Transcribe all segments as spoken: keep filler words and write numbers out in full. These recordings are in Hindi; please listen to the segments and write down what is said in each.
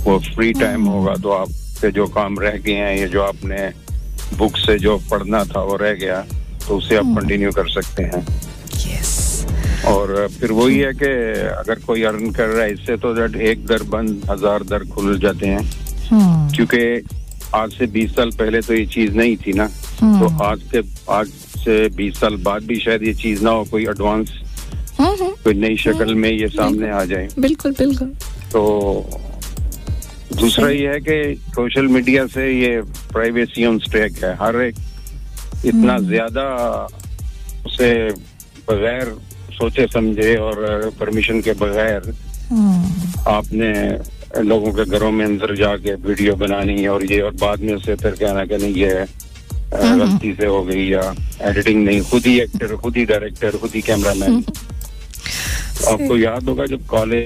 वो फ्री टाइम होगा तो आपके जो काम रह गए हैं, ये जो आपने बुक से जो पढ़ना था वो रह गया, तो उसे आप कंटिन्यू कर सकते हैं। यस। और फिर वही है कि अगर कोई अर्न कर रहा है इससे, तो जब एक दर बंद हजार दर खुल जाते हैं। क्योंकि आज से बीस साल पहले तो ये चीज नहीं थी ना, तो आज के आज से बीस साल बाद भी शायद ये चीज ना हो, कोई एडवांस कोई नई शक्ल में ये सामने आ जाए। बिल्कुल बिल्कुल। तो दूसरा ये है कि सोशल मीडिया से ये प्राइवेसी ऑन स्टेक है, हर एक इतना ज्यादा उसे बगैर सोचे समझे और परमिशन के बगैर आपने लोगों के घरों में अंदर जाके वीडियो बनानी और ये, और बाद में उसे फिर कहना कि नहीं ये गलती से हो गई, या एडिटिंग नहीं, खुद ही एक्टर, खुद ही डायरेक्टर, खुद ही कैमरामैन। आपको याद होगा जब college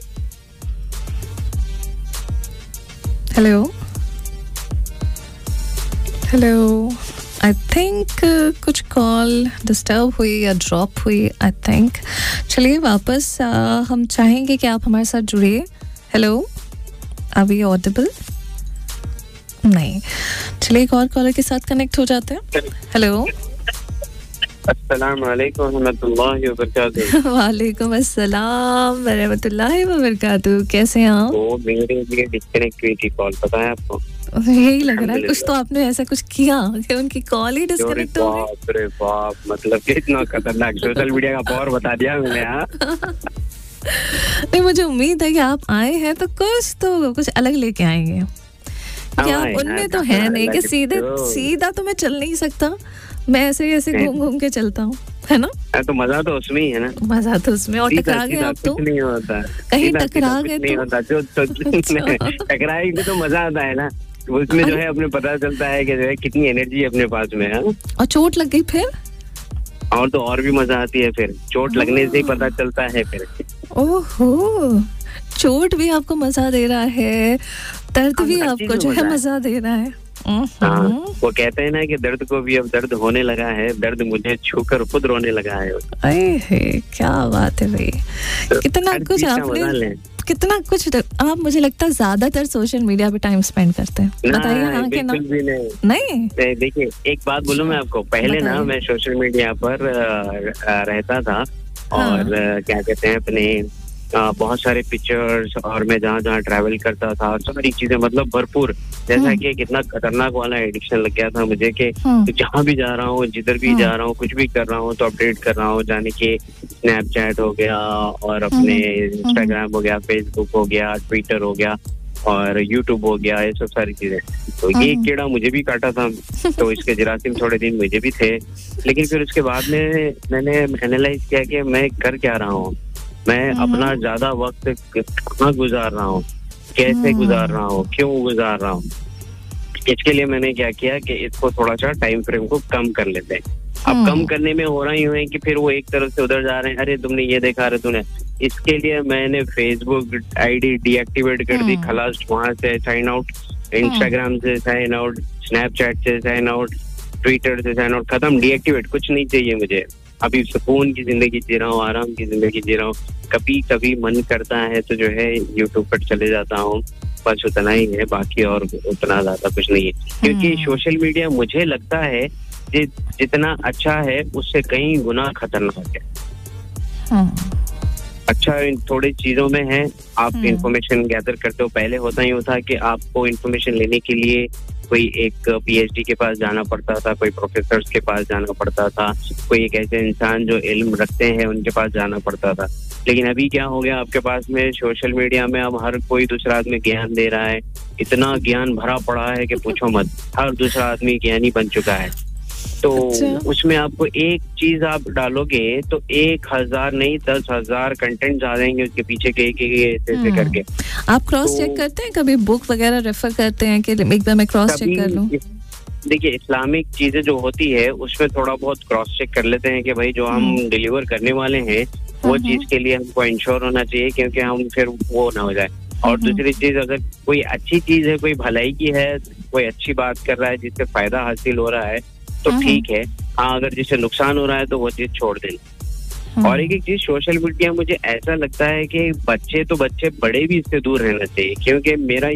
hello hello I think कुछ कॉल डिस्टर्ब हुई या ड्रॉप हुई आई थिंक। चलिए वापस uh, हम चाहेंगे कि आप हमारे साथ जुड़िए। Hello, are we Audible? नहीं। चलिए एक और कॉलर के साथ कनेक्ट हो जाते हैं। हेलो, अस्सलाम वालेकुम रहमतुल्लाहि व बरकातुहू। वालेकुम अस्सलाम व रहमतुल्लाहि व बरकातुहू। कैसे हैं आप? वो मेरे लिए डिस्कनेक्ट हुई थी कॉल, पता है आपको? यही लग रहा है कुछ तो आपने ऐसा कुछ किया कि उनकी कॉल ही डिस्कनेक्ट हो गई। बाप रे बाप, मतलब कितना खतरनाक सोशल मीडिया का पावर बता दिया मैंने। हाँ नहीं, मुझे उम्मीद है कि आप आए हैं तो कुछ तो कुछ अलग लेके आएंगे। क्या आप उनमें तो है नहीं कि सीधे सीधा तो मैं चल नहीं सकता, मैं ऐसे ऐसे घूम घूम के चलता हूँ, है ना? तो मजा तो उसमें ही है ना। मजा तो उसमें। और टकरा गए आप तो नहीं होता, कहीं टकरा गए नहीं होता, जो टकराएंगे तो मजा आता है ना, उसमें जो है अपने पता चलता है कि जो है कितनी एनर्जी अपने पास में है। और चोट लग गई फिर? और तो और भी मजा आती है, फिर चोट लगने से ही पता चलता है फिर। ओहो, चोट भी आपको मजा दे रहा है, दर्द भी आपको जो है मजा दे रहा है। हाँ, वो कहते हैं ना कि दर्द को भी अब दर्द होने लगा है, दर्द मुझे छूकर खुद रोने लगा है। अरे क्या बात है भाई, तो कितना कुछ आपने, कितना कुछ। आप मुझे लगता है ज्यादातर सोशल मीडिया पे टाइम स्पेंड करते हैं, बताइए? हाँ कि ना? भी नहीं, नहीं? देखिए एक बात बोलूं मैं आपको, पहले ना मैं सोशल मीडिया पर रहता था और क्या कहते हैं अपने आ, बहुत सारे पिक्चर्स, और मैं जहाँ जहाँ ट्रैवल करता था सारी चीजें मतलब भरपूर, जैसा कि कितना खतरनाक वाला एडिक्शन लग गया था मुझे कि तो जहाँ भी जा रहा हूँ, जिधर भी जा रहा हूँ, कुछ भी कर रहा हूँ तो अपडेट कर रहा हूँ, जाने के स्नैपचैट हो गया और अपने इंस्टाग्राम हो गया, फेसबुक हो गया, ट्विटर हो गया और यूट्यूब हो गया, ये सब सारी चीजें। तो ये कीड़ा मुझे भी काटा था, तो इसके जरासीम थोड़े दिन मुझे भी थे, लेकिन फिर उसके बाद में मैंने एनालाइज किया कि मैं कर क्या रहा हूँ, मैं अपना ज्यादा वक्त कहाँ गुजार रहा हूँ, कैसे गुजार रहा हूँ, क्यों गुजार रहा हूँ। इसके लिए मैंने क्या किया कि इसको थोड़ा सा टाइम फ्रेम को कम कर लेते हैं। अब कम करने में हो रहा ही है कि फिर वो एक तरफ से उधर जा रहे हैं, अरे तुमने ये देखा, अरे तूने। इसके लिए मैंने फेसबुक आईडी डीएक्टिवेट कर दी, खलास, वहां से साइन आउट, इंस्टाग्राम से साइन आउट, स्नैपचैट से साइन आउट, ट्विटर से साइन आउट, खत्म, डीएक्टिवेट, कुछ नहीं चाहिए मुझे। अभी सुकून की जिंदगी जी रहा हूँ, आराम की जिंदगी जी रहा हूँ। कभी कभी मन करता है तो जो है यूट्यूब पर चले जाता हूँ, बस उतना ही है, बाकी और उतना ज्यादा कुछ नहीं है। क्योंकि सोशल मीडिया मुझे लगता है कि जितना अच्छा है उससे कई गुना खतरनाक है। अच्छा इन थोड़ी चीजों में है, आप इंफॉर्मेशन गैदर करते हो। पहले होता ही होता कि आपको इंफॉर्मेशन लेने के लिए कोई एक पीएचडी के पास जाना पड़ता था, कोई प्रोफेसर के पास जाना पड़ता था, कोई एक ऐसे इंसान जो इल्म रखते हैं उनके पास जाना पड़ता था। लेकिन अभी क्या हो गया, आपके पास में सोशल मीडिया में अब हर कोई दूसरा आदमी ज्ञान दे रहा है, इतना ज्ञान भरा पड़ा है कि पूछो मत, हर दूसरा आदमी ज्ञानी बन चुका है। तो अच्छा। उसमें आपको एक चीज आप डालोगे तो एक हजार नहीं दस हजार कंटेंट आ जाएंगे उसके पीछे के एक एक ऐसे करके। आप क्रॉस तो, चेक करते हैं कभी, बुक वगैरह रेफर करते हैं कि एक बार मैं क्रॉस चेक कर लूं? देखिए इस्लामिक चीजें जो होती है उसमें थोड़ा बहुत क्रॉस चेक कर लेते हैं कि भाई जो हम डिलीवर करने वाले हैं वो चीज के लिए हमको इंश्योर होना चाहिए, क्योंकि हम फिर वो ना हो जाए। और दूसरी चीज, अगर कोई अच्छी चीज है, कोई भलाई की है, कोई अच्छी बात कर रहा है जिससे फायदा हासिल हो रहा है तो ठीक है। हाँ, अगर जिससे नुकसान हो रहा है तो वो चीज छोड़ दें। और एक एक चीज सोशल मीडिया मुझे ऐसा लगता है कि बच्चे तो बच्चे बड़े भी इससे दूर रहना चाहिए, क्योंकि मेरा